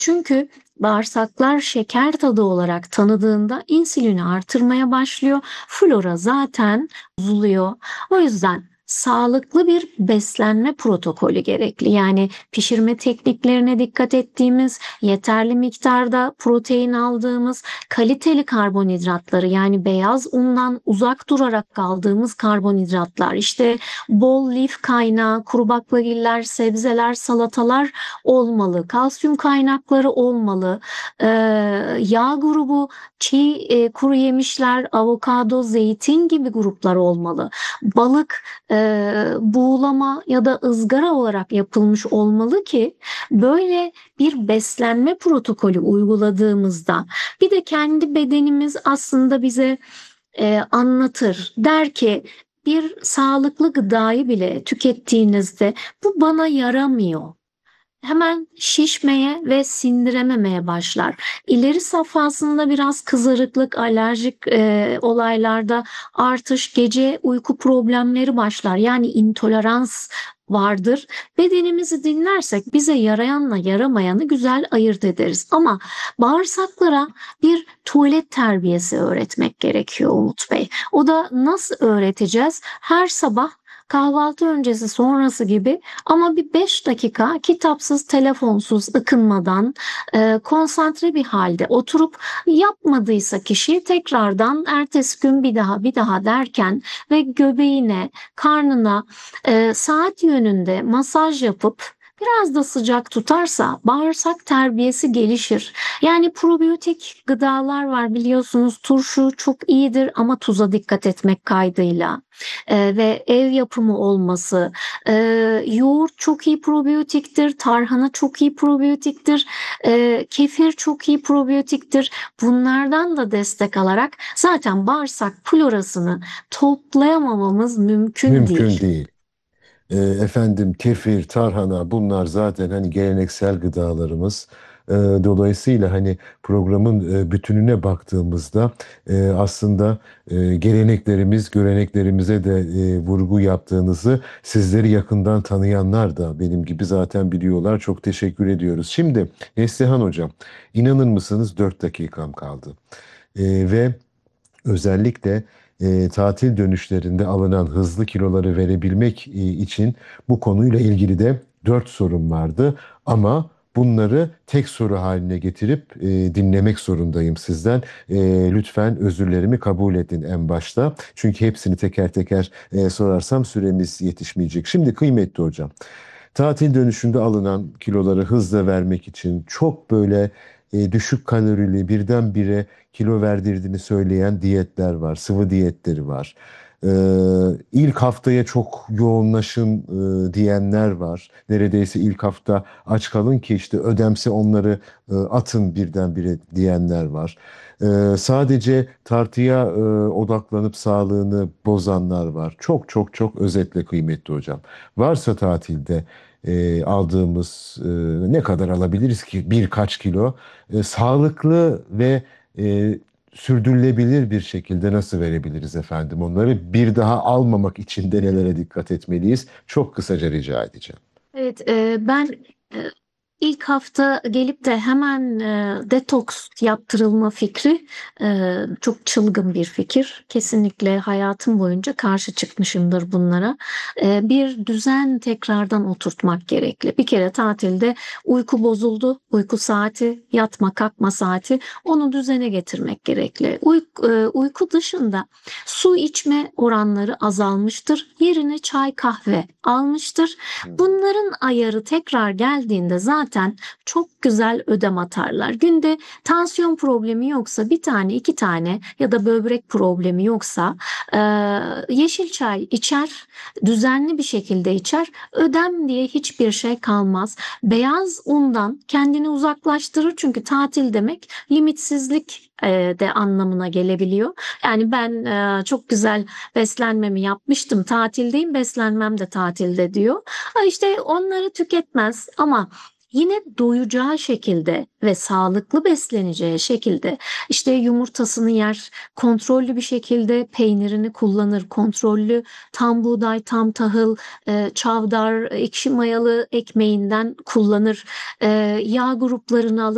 Çünkü bağırsaklar şeker tadı olarak tanıdığında insülini artırmaya başlıyor. Flora zaten bozuluyor. O yüzden sağlıklı bir beslenme protokolü gerekli. Yani pişirme tekniklerine dikkat ettiğimiz, yeterli miktarda protein aldığımız, kaliteli karbonhidratları yani beyaz undan uzak durarak aldığımız karbonhidratlar, işte bol lif kaynağı, kuru baklagiller, sebzeler, salatalar olmalı. Kalsiyum kaynakları olmalı. Ee, Yağ grubu çiğ kuru yemişler, avokado, zeytin gibi gruplar olmalı. Balık buğulama ya da ızgara olarak yapılmış olmalı ki böyle bir beslenme protokolü uyguladığımızda bir de kendi bedenimiz aslında bize anlatır. Der ki bir sağlıklı gıdayı bile tükettiğinizde bu bana yaramıyor. Hemen şişmeye ve sindirememeye başlar. İleri safhasında biraz kızarıklık, alerjik olaylarda artış, gece uyku problemleri başlar. Yani intolerans vardır. Bedenimizi dinlersek bize yarayanla yaramayanı güzel ayırt ederiz. Ama bağırsaklara bir tuvalet terbiyesi öğretmek gerekiyor Umut Bey. O da nasıl öğreteceğiz? Her sabah kahvaltı öncesi sonrası gibi ama bir 5 dakika kitapsız, telefonsuz, ıkınmadan konsantre bir halde oturup yapmadıysa kişi tekrardan ertesi gün bir daha derken ve göbeğine, karnına saat yönünde masaj yapıp biraz da sıcak tutarsa bağırsak terbiyesi gelişir. Yani probiyotik gıdalar var biliyorsunuz. Turşu çok iyidir ama tuza dikkat etmek kaydıyla. Ve ev yapımı olması. Yoğurt çok iyi probiyotiktir, tarhana çok iyi probiyotiktir, kefir çok iyi probiyotiktir. Bunlardan da destek alarak zaten bağırsak florasını toplayamamamız mümkün Mümkün değil. değil. Efendim kefir, tarhana bunlar zaten hani geleneksel gıdalarımız. Dolayısıyla hani programın bütününe baktığımızda aslında geleneklerimiz, göreneklerimize de vurgu yaptığınızı sizleri yakından tanıyanlar da benim gibi zaten biliyorlar. Çok teşekkür ediyoruz. Şimdi Neslihan Hocam, inanır mısınız 4 dakikam kaldı. Ve özellikle tatil dönüşlerinde alınan hızlı kiloları verebilmek için bu konuyla ilgili de 4 sorum vardı. Ama bunları tek soru haline getirip dinlemek zorundayım sizden. Lütfen özürlerimi kabul edin en başta. Çünkü hepsini teker teker sorarsam süremiz yetişmeyecek. Şimdi kıymetli hocam, tatil dönüşünde alınan kiloları hızla vermek için çok böyle düşük kalorili birdenbire kilo verdirdiğini söyleyen diyetler var, sıvı diyetleri var. İlk haftaya çok yoğunlaşın diyenler var. Neredeyse ilk hafta aç kalın ki işte ödemse onları atın birdenbire diyenler var. Sadece tartıya odaklanıp sağlığını bozanlar var. Çok çok çok özetle kıymetli hocam. Varsa tatilde aldığımız ne kadar alabiliriz ki birkaç kilo sağlıklı ve e, sürdürülebilir bir şekilde nasıl verebiliriz efendim? Onları bir daha almamak için de nelere dikkat etmeliyiz? Çok kısaca rica edeceğim. Evet, ben e, ilk hafta gelip de hemen detoks yaptırılma fikri çok çılgın bir fikir. Kesinlikle hayatım boyunca karşı çıkmışımdır bunlara. Bir düzen tekrardan oturtmak gerekli. Bir kere tatilde uyku bozuldu, uyku saati, yatma kalkma saati, onu düzene getirmek gerekli. Uyku dışında su içme oranları azalmıştır. Yerine çay kahve almıştır. Bunların ayarı tekrar geldiğinde zaten çok güzel ödem atarlar. Günde tansiyon problemi yoksa bir tane iki tane ya da böbrek problemi yoksa yeşil çay içer, düzenli bir şekilde içer. Ödem diye hiçbir şey kalmaz. Beyaz undan kendini uzaklaştırır çünkü tatil demek limitsizlik de anlamına gelebiliyor. Yani ben çok güzel beslenmemi yapmıştım, tatildeyim, beslenmem de tatilde diyor. Ha işte onları tüketmez ama yine doyacağı şekilde ve sağlıklı besleneceği şekilde işte yumurtasını yer, kontrollü bir şekilde peynirini kullanır, kontrollü tam buğday, tam tahıl, çavdar, ekşi mayalı ekmeğinden kullanır, yağ gruplarını alır.